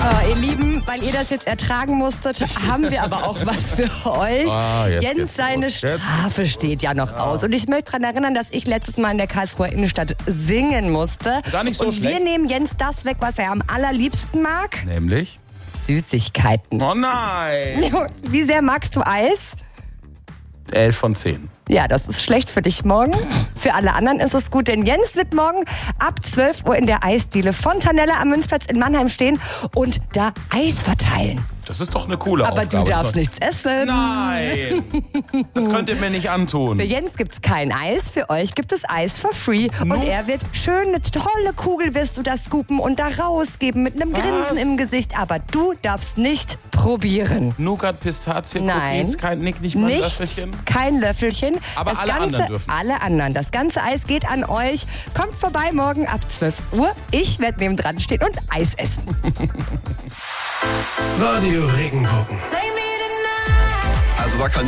Ihr Lieben, weil ihr das jetzt ertragen musstet, haben wir aber auch was für euch. Jens, seine Strafe steht ja noch aus. Und ich möchte daran erinnern, dass ich letztes Mal in der Karlsruher Innenstadt singen musste. Gar nicht so und schlecht. wir nehmen Jens das weg, was er am allerliebsten mag. Nämlich? Süßigkeiten. Oh nein! Wie sehr magst du Eis? 11 von 10. Ja, das ist schlecht für dich morgen. Für alle anderen ist es gut, denn Jens wird morgen ab 12 Uhr in der Eisdiele Fontanelle am Münzplatz in Mannheim stehen und da Eis verteilen. Das ist doch eine coole Aber Aufgabe. du darfst nichts essen. Nein! Das könnt ihr mir nicht antun. Für Jens gibt's kein Eis, für euch gibt es Eis for free. Und er wird schön eine tolle Kugel, wirst du das scoopen und da rausgeben mit einem Grinsen im Gesicht. Aber du darfst nicht probieren. Nougat, Pistazien, Nein. Cookies, nicht mal ein Löffelchen. Kein Löffelchen. Aber das alle Ganze, anderen dürfen. Alle anderen. Das ganze Eis geht an euch. Kommt vorbei morgen ab 12 Uhr. Ich werde neben dran stehen und Eis essen. Radio Regenbogen. Also da kann